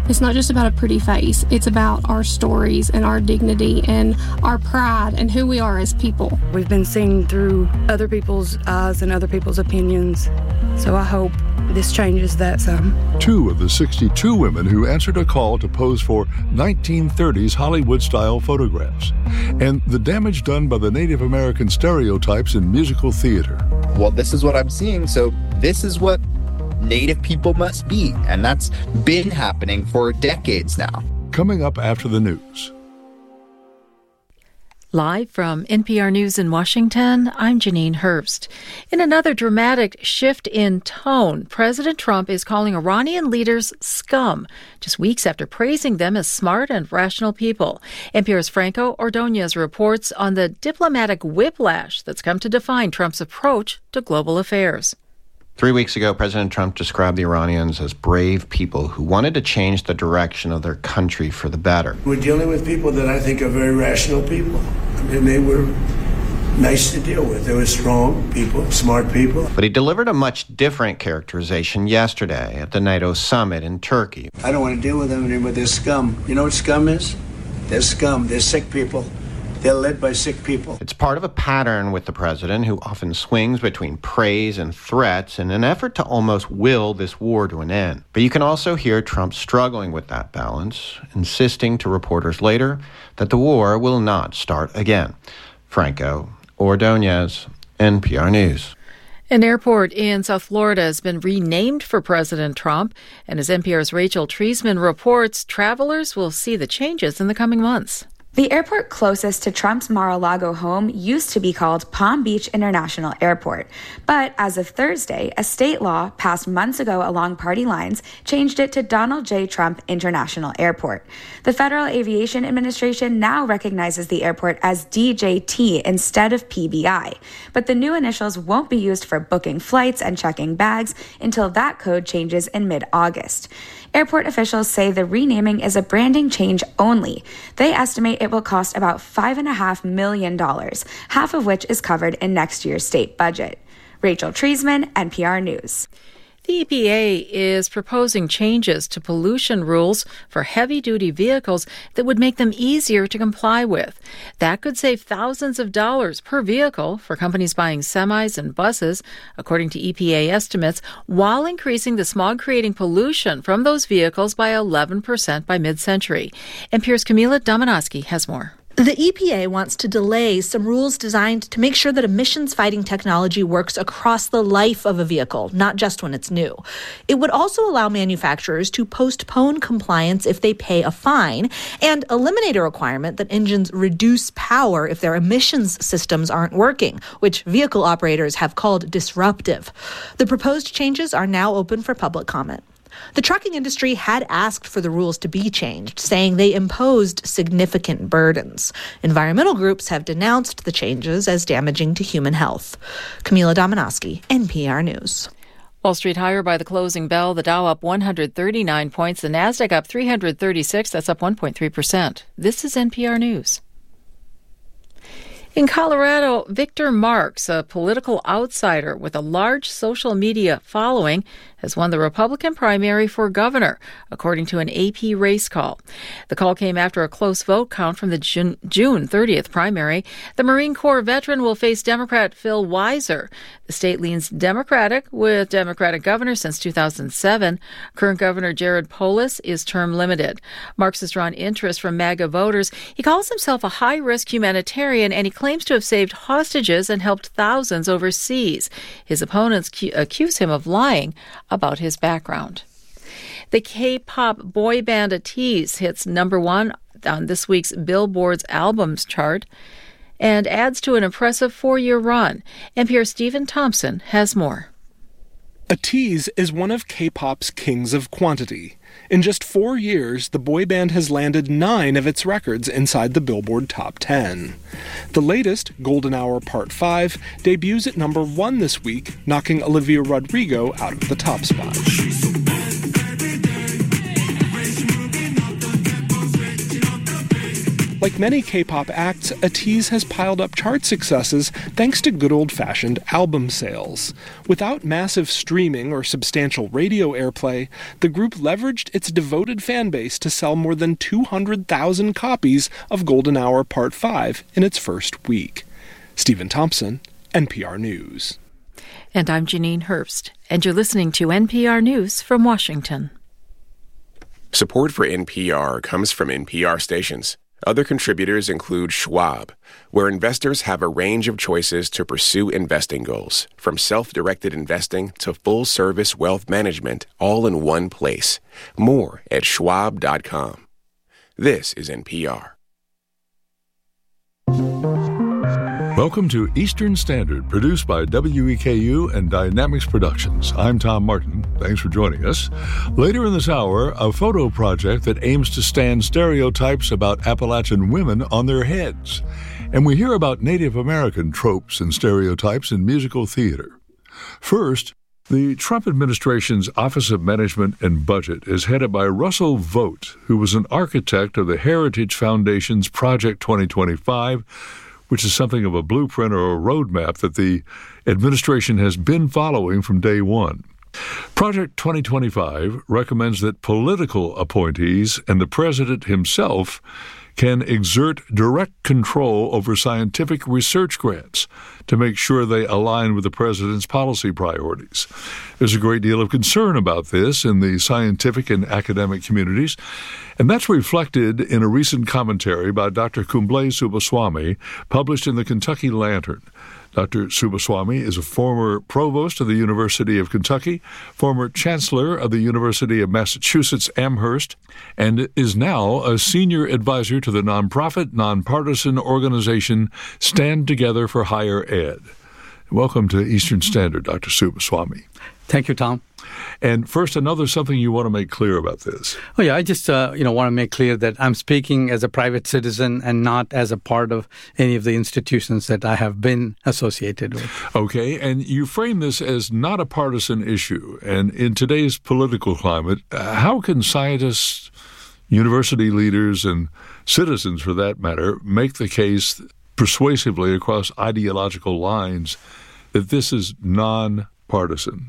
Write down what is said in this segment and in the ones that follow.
It's not just about a pretty face. It's about our stories and our dignity and our pride and who we are as people. We've been seen through other people's eyes and other people's opinions, so I hope this changes that some. 2 of the 62 women who answered a call to pose for 1930s Hollywood-style photographs, and the damage done by the Native American stereotypes in musical theater. Well, this is what I'm seeing, so this is what Native people must be, and that's been happening for decades now. Coming up after the news. Live from NPR News in Washington, I'm Janine Herbst. In another dramatic shift in tone, President Trump is calling Iranian leaders scum, just weeks after praising them as smart and rational people. NPR's Franco Ordonez reports on the diplomatic whiplash that's come to define Trump's approach to global affairs. 3 weeks ago, President Trump described the Iranians as brave people who wanted to change the direction of their country for the better. We're dealing with people that I think are very rational people. I mean, they were nice to deal with. They were strong people, smart people. But he delivered a much different characterization yesterday at the NATO summit in Turkey. I don't want to deal with them anymore. They're scum. You know what scum is? They're scum. They're sick people. They're led by sick people. It's part of a pattern with the president, who often swings between praise and threats in an effort to almost will this war to an end. But you can also hear Trump struggling with that balance, insisting to reporters later that the war will not start again. Franco Ordonez, NPR News. An airport in South Florida has been renamed for President Trump, and as NPR's Rachel Treisman reports, travelers will see the changes in the coming months. The airport closest to Trump's Mar-a-Lago home used to be called Palm Beach International Airport. But as of Thursday, a state law passed months ago along party lines changed it to Donald J. Trump International Airport. The Federal Aviation Administration now recognizes the airport as DJT instead of PBI. But the new initials won't be used for booking flights and checking bags until that code changes in mid-August. Airport officials say the renaming is a branding change only. They estimate it will cost about $5.5 million, half of which is covered in next year's state budget. Rachel Treisman, NPR News. The EPA is proposing changes to pollution rules for heavy-duty vehicles that would make them easier to comply with. That could save thousands of dollars per vehicle for companies buying semis and buses, according to EPA estimates, while increasing the smog-creating pollution from those vehicles by 11% by mid-century. NPR's Camila Domonoske has more. The EPA wants to delay some rules designed to make sure that emissions-fighting technology works across the life of a vehicle, not just when it's new. It would also allow manufacturers to postpone compliance if they pay a fine and eliminate a requirement that engines reduce power if their emissions systems aren't working, which vehicle operators have called disruptive. The proposed changes are now open for public comment. The trucking industry had asked for the rules to be changed, saying they imposed significant burdens. Environmental groups have denounced the changes as damaging to human health. Camila Domonoske, NPR News. Wall Street higher by the closing bell. The Dow up 139 points. The Nasdaq up 336. That's up 1.3%. This is NPR News. In Colorado, Victor Marx, a political outsider with a large social media following, has won the Republican primary for governor, according to an AP race call. The call came after a close vote count from the June 30th primary. The Marine Corps veteran will face Democrat Phil Weiser. The state leans Democratic, with Democratic governor since 2007. Current Governor Jared Polis is term limited. Marx has drawn interest from MAGA voters. He calls himself a high-risk humanitarian, and he claims to have saved hostages and helped thousands overseas. His opponents accuse him of lying about his background. The K-pop boy band ATEEZ hits number 1 on this week's Billboard's albums chart and adds to an impressive 4-year run. NPR's Stephen Thompson has more. ATEEZ is one of K-pop's kings of quantity. In just 4 years, the boy band has landed 9 of its records inside the Billboard Top 10. The latest, Golden Hour Part 5, debuts at number 1 this week, knocking Olivia Rodrigo out of the top spot. Like many K-pop acts, ATEEZ has piled up chart successes thanks to good old-fashioned album sales. Without massive streaming or substantial radio airplay, the group leveraged its devoted fan base to sell more than 200,000 copies of Golden Hour Part 5 in its first week. Stephen Thompson, NPR News. And I'm Janine Herbst, and you're listening to NPR News from Washington. Support for NPR comes from NPR stations. Other contributors include Schwab, where investors have a range of choices to pursue investing goals, from self-directed investing to full-service wealth management, all in one place. More at schwab.com. This is NPR. Welcome to Eastern Standard, produced by WEKU and Dynamics Productions. I'm Tom Martin. Thanks for joining us. Later in this hour, a photo project that aims to stand stereotypes about Appalachian women on their heads. And we hear about Native American tropes and stereotypes in musical theater. First, the Trump administration's Office of Management and Budget is headed by Russell Vought, who was an architect of the Heritage Foundation's Project 2025, which is something of a blueprint or a roadmap that the administration has been following from day one. Project 2025 recommends that political appointees and the president himself can exert direct control over scientific research grants to make sure they align with the president's policy priorities. There's a great deal of concern about this in the scientific and academic communities, and that's reflected in a recent commentary by Dr. Kumble Subbaswamy, published in the Kentucky Lantern. Dr. Subbaswamy is a former provost of the University of Kentucky, former chancellor of the University of Massachusetts Amherst, and is now a senior advisor to the nonprofit, nonpartisan organization Stand Together for Higher Ed. Welcome to Eastern Standard, Dr. Subbaswamy. Thank you, Tom. And first, something you want to make clear about this. Oh, yeah, I just want to make clear that I'm speaking as a private citizen and not as a part of any of the institutions that I have been associated with. Okay, and you frame this as not a partisan issue. And in today's political climate, how can scientists, university leaders, and citizens, for that matter, make the case persuasively across ideological lines that this is non-partisan?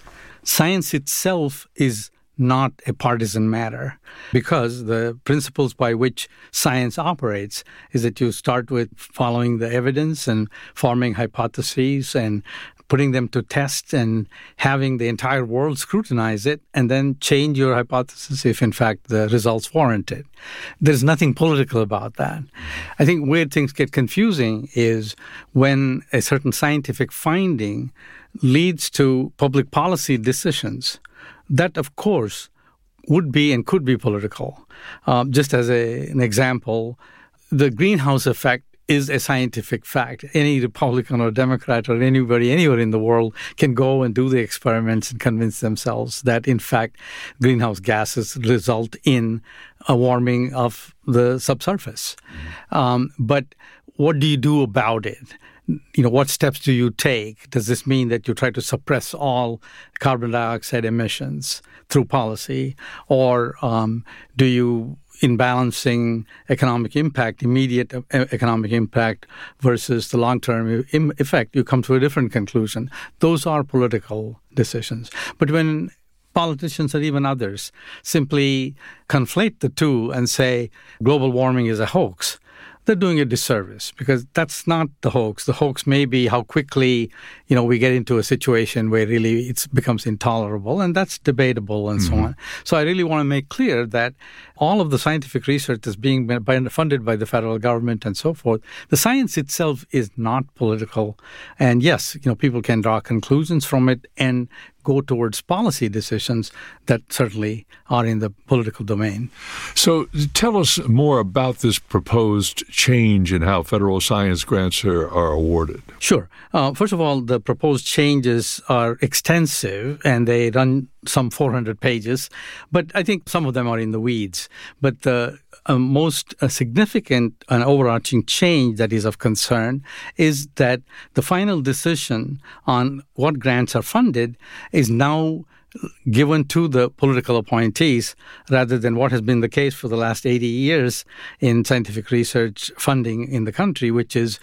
Science itself is not a partisan matter because the principles by which science operates is that you start with following the evidence and forming hypotheses and putting them to test and having the entire world scrutinize it and then change your hypothesis if, in fact, the results warrant it. There's nothing political about that. I think where things get confusing is when a certain scientific finding leads to public policy decisions. That, of course, would be and could be political. Just as an example, the greenhouse effect is a scientific fact. Any Republican or Democrat or anybody anywhere in the world can go and do the experiments and convince themselves that, in fact, greenhouse gases result in a warming of the subsurface. But what do you do about it? What steps do you take? Does this mean that you try to suppress all carbon dioxide emissions through policy? Or do you, in balancing economic impact, immediate economic impact versus the long-term effect, you come to a different conclusion? Those are political decisions. But when politicians or even others simply conflate the two and say global warming is a hoax, they're doing a disservice because that's not the hoax. The hoax may be how quickly, we get into a situation where really it becomes intolerable, and that's debatable and so on. So I really want to make clear that all of the scientific research that's being funded by the federal government and so forth, the science itself is not political. And yes, people can draw conclusions from it and go towards policy decisions that certainly are in the political domain. So tell us more about this proposed change in how federal science grants are awarded. Sure. First of all, the proposed changes are extensive and they run some 400 pages, but I think some of them are in the weeds. But the most significant and overarching change that is of concern is that the final decision on what grants are funded is now given to the political appointees rather than what has been the case for the last 80 years in scientific research funding in the country, which is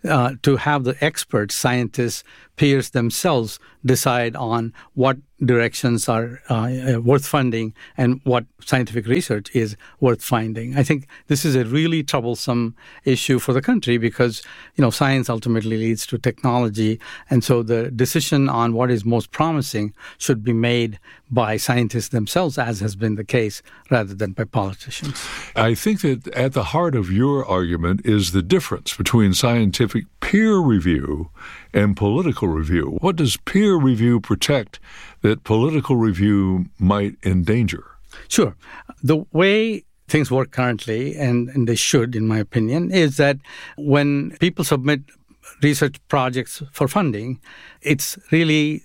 to have the experts, scientists, peers themselves decide on what directions are worth funding and what scientific research is worth funding. I think this is a really troublesome issue for the country because, science ultimately leads to technology. And so the decision on what is most promising should be made by scientists themselves, as has been the case, rather than by politicians. I think that at the heart of your argument is the difference between scientific peer review and political review. What does peer review protect that political review might endanger? Sure. The way things work currently, and they should, in my opinion, is that when people submit research projects for funding, it's really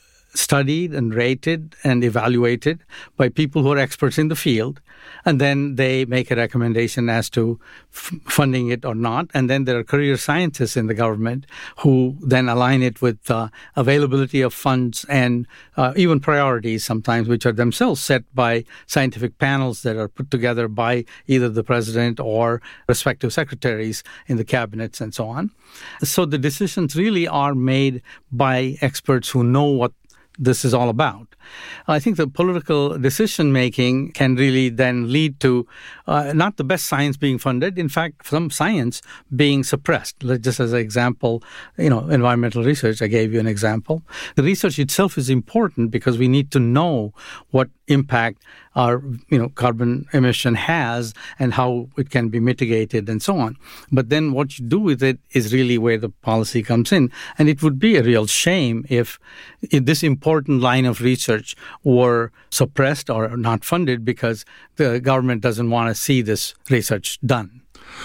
studied and rated and evaluated by people who are experts in the field, and then they make a recommendation as to funding it or not. And then there are career scientists in the government who then align it with availability of funds and even priorities sometimes, which are themselves set by scientific panels that are put together by either the president or respective secretaries in the cabinets and so on. So the decisions really are made by experts who know what this is all about. I think the political decision-making can really then lead to not the best science being funded, in fact, some science being suppressed. Just as an example, environmental research, I gave you an example. The research itself is important because we need to know what impact our carbon emission has and how it can be mitigated and so on. But then what you do with it is really where the policy comes in. And it would be a real shame if this important line of research were suppressed or not funded because the government doesn't want to see this research done.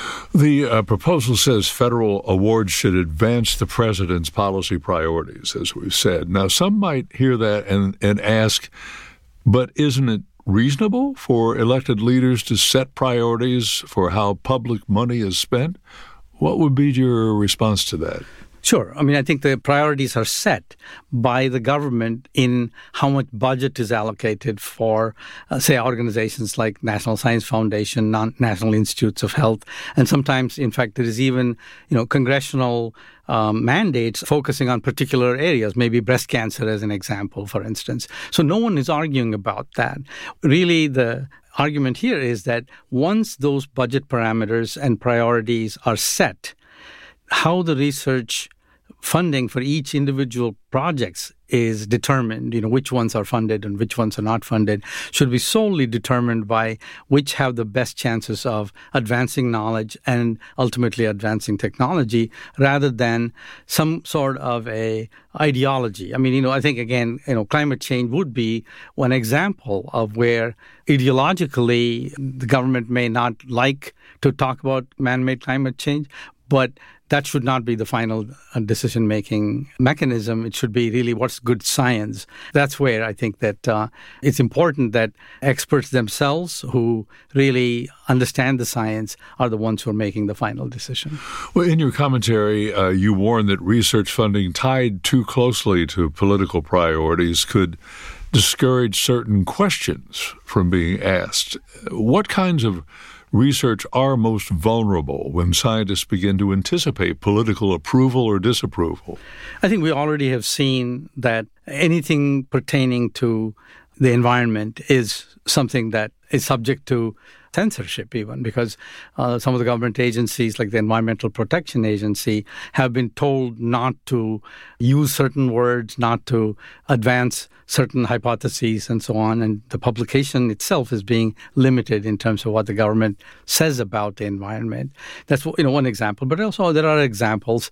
The proposal says federal awards should advance the president's policy priorities, as we've said. Now, some might hear that and ask, but isn't it reasonable for elected leaders to set priorities for how public money is spent? What would be your response to that? Sure. I think the priorities are set by the government in how much budget is allocated for, say, organizations like National Science Foundation, National Institutes of Health, and sometimes, in fact, there is even, congressional mandates focusing on particular areas, maybe breast cancer as an example, for instance. So no one is arguing about that. Really, the argument here is that once those budget parameters and priorities are set, how the research funding for each individual projects is determined, which ones are funded and which ones are not funded, should be solely determined by which have the best chances of advancing knowledge and ultimately advancing technology rather than some sort of a ideology. I think, again, climate change would be one example of where ideologically the government may not like to talk about man-made climate change, but that should not be the final decision-making mechanism. It should be really what's good science. That's where I think that it's important that experts themselves who really understand the science are the ones who are making the final decision. Well, in your commentary, you warn that research funding tied too closely to political priorities could discourage certain questions from being asked. What kinds of research are most vulnerable when scientists begin to anticipate political approval or disapproval? I think we already have seen that anything pertaining to the environment is something that is subject to censorship even, because some of the government agencies like the Environmental Protection Agency have been told not to use certain words, not to advance certain hypotheses and so on. And the publication itself is being limited in terms of what the government says about the environment. That's one example. But also there are examples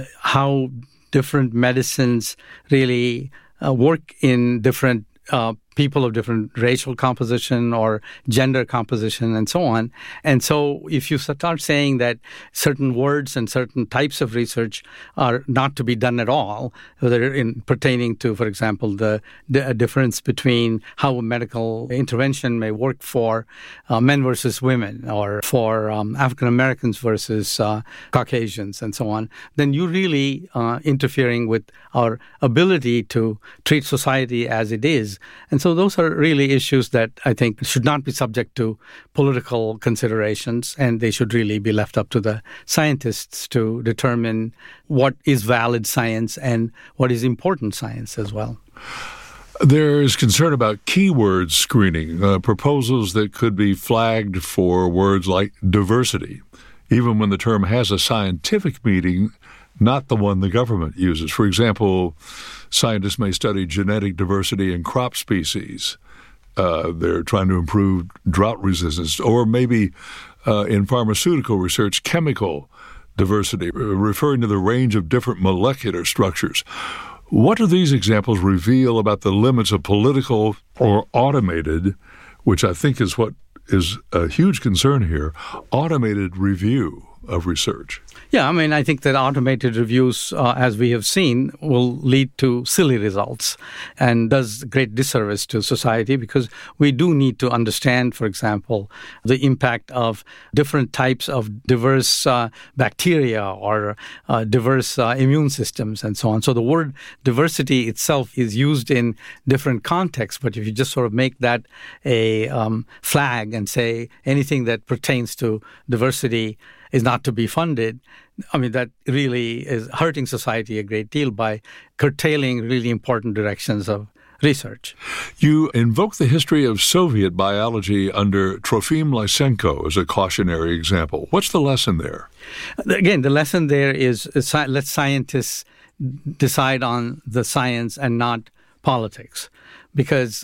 how different medicines really work in different people of different racial composition or gender composition and so on. And so if you start saying that certain words and certain types of research are not to be done at all, whether in pertaining to, for example, the difference between how a medical intervention may work for men versus women or for African Americans versus Caucasians and so on, then you're really interfering with our ability to treat society as it is. And so those are really issues that I think should not be subject to political considerations, and they should really be left up to the scientists to determine what is valid science and what is important science as well. There is concern about keyword screening, proposals that could be flagged for words like diversity, even when the term has a scientific meaning, not the one the government uses. For example, scientists may study genetic diversity in crop species. They're trying to improve drought resistance. Or maybe in pharmaceutical research, chemical diversity, referring to the range of different molecular structures. What do these examples reveal about the limits of political or automated, which I think is what is a huge concern here, automated review of research? Yeah, I mean, I think that automated reviews, as we have seen, will lead to silly results and does great disservice to society, because we do need to understand, for example, the impact of different types of diverse bacteria or diverse immune systems and so on. So the word diversity itself is used in different contexts, but if you just sort of make that a flag and say anything that pertains to diversity is not to be funded, I mean, that really is hurting society a great deal by curtailing really important directions of research. You invoke the history of Soviet biology under Trofim Lysenko as a cautionary example. What's the lesson there? Again, the lesson there is let scientists decide on the science and not politics. Because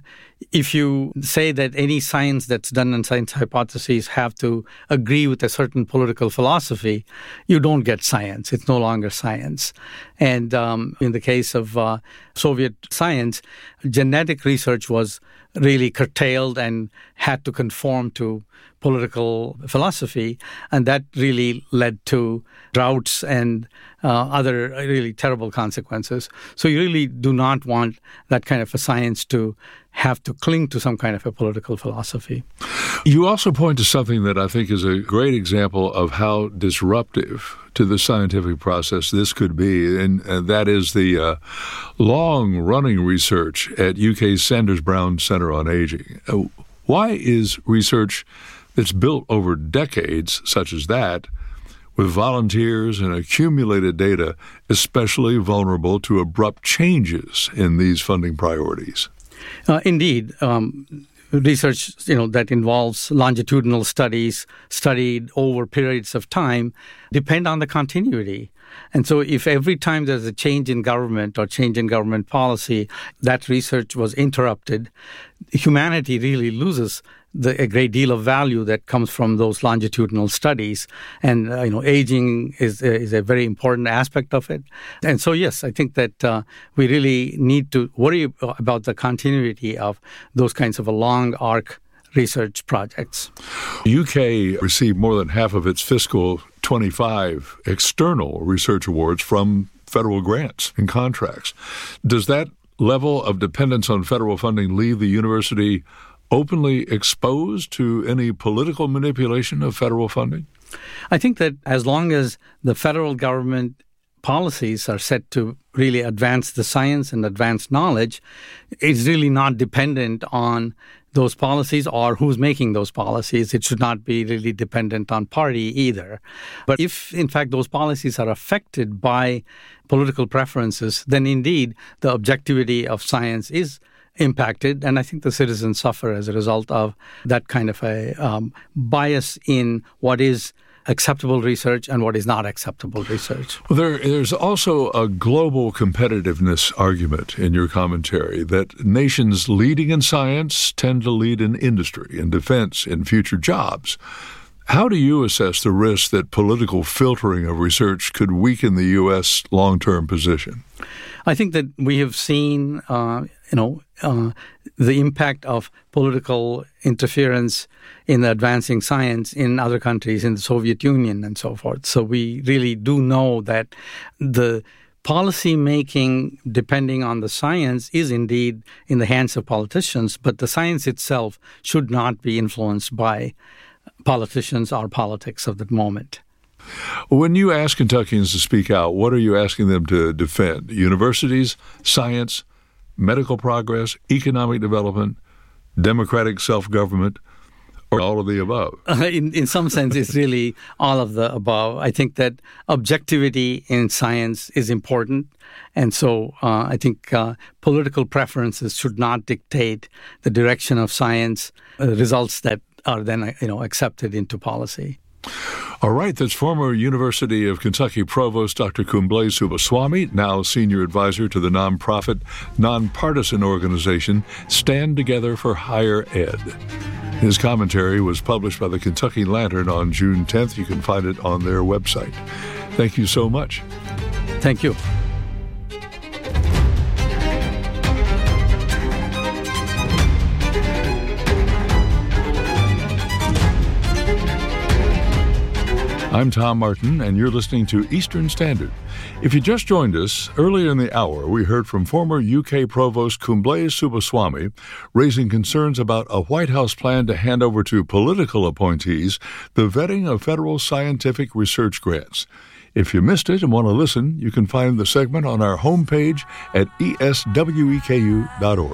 if you say that any science that's done on science hypotheses have to agree with a certain political philosophy, you don't get science. It's no longer science. And in the case of Soviet science, genetic research was really curtailed and had to conform to political philosophy, and that really led to droughts and other really terrible consequences. So you really do not want that kind of a science to have to cling to some kind of a political philosophy. You also point to something that I think is a great example of how disruptive to the scientific process this could be, and that is the long-running research at UK's Sanders Brown Center on Aging. Why is research that's built over decades, such as that, with volunteers and accumulated data, especially vulnerable to abrupt changes in these funding priorities? Indeed. Research, that involves longitudinal studies studied over periods of time depend on the continuity. And so if every time there's a change in government or change in government policy, that research was interrupted, humanity really loses a great deal of value that comes from those longitudinal studies. And, aging is a very important aspect of it. And so, yes, I think that we really need to worry about the continuity of those kinds of a long arc research projects. UK received more than half of its fiscal 25 external research awards from federal grants and contracts. Does that level of dependence on federal funding leave the university openly exposed to any political manipulation of federal funding? I think that as long as the federal government policies are set to really advance the science and advance knowledge, it's really not dependent on those policies or who's making those policies. It should not be really dependent on party either. But if, in fact, those policies are affected by political preferences, then indeed the objectivity of science is impacted, and I think the citizens suffer as a result of that kind of a bias in what is acceptable research and what is not acceptable research. Well, there's also a global competitiveness argument in your commentary that nations leading in science tend to lead in industry, in defense, in future jobs. How do you assess the risk that political filtering of research could weaken the U.S. long-term position? I think that we have seen, the impact of political interference in the advancing science in other countries, in the Soviet Union and so forth. So we really do know that the policy making, depending on the science, is indeed in the hands of politicians, but the science itself should not be influenced by politicians or politics of the moment. When you ask Kentuckians to speak out, what are you asking them to defend? Universities, science, medical progress, economic development, democratic self-government, or all of the above? In some sense, it's really all of the above. I think that objectivity in science is important. And so I think political preferences should not dictate the direction of science, results that are then accepted into policy. All right, that's former University of Kentucky Provost Dr. Kumble Subbaswamy, now senior advisor to the nonprofit, nonpartisan organization Stand Together for Higher Ed. His commentary was published by the Kentucky Lantern on June 10th. You can find it on their website. Thank you so much. Thank you. I'm Tom Martin, and you're listening to Eastern Standard. If you just joined us, earlier in the hour, we heard from former UK Provost Kumble Subbaswamy raising concerns about a White House plan to hand over to political appointees the vetting of federal scientific research grants. If you missed it and want to listen, you can find the segment on our homepage at esweku.org.